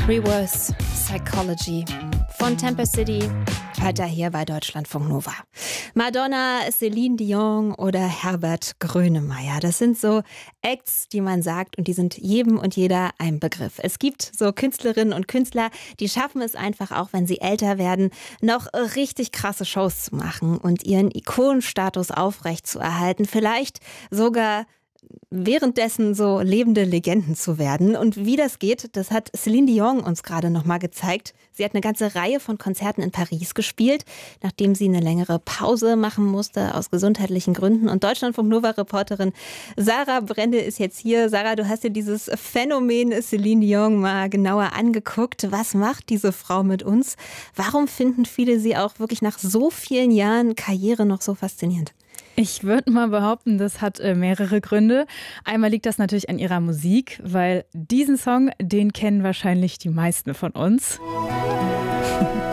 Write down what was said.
Reverse Psychology von Temper City hört er hier bei Deutschlandfunk Nova. Madonna, Celine Dion oder Herbert Grönemeyer, das sind so Acts, die man sagt und die sind jedem und jeder ein Begriff. Es gibt so Künstlerinnen und Künstler, die schaffen es einfach auch, wenn sie älter werden, noch richtig krasse Shows zu machen und ihren Ikonenstatus aufrechtzuerhalten, vielleicht sogar währenddessen so lebende Legenden zu werden. Und wie das geht, das hat Celine Dion uns gerade nochmal gezeigt. Sie hat eine ganze Reihe von Konzerten in Paris gespielt, nachdem sie eine längere Pause machen musste aus gesundheitlichen Gründen. Und Deutschlandfunk-Nova-Reporterin Sarah Brendel ist jetzt hier. Sarah, du hast dir dieses Phänomen Celine Dion mal genauer angeguckt. Was macht diese Frau mit uns? Warum finden viele sie auch wirklich nach so vielen Jahren Karriere noch so faszinierend? Ich würde mal behaupten, das hat mehrere Gründe. Einmal liegt das natürlich an ihrer Musik, weil diesen Song, den kennen wahrscheinlich die meisten von uns.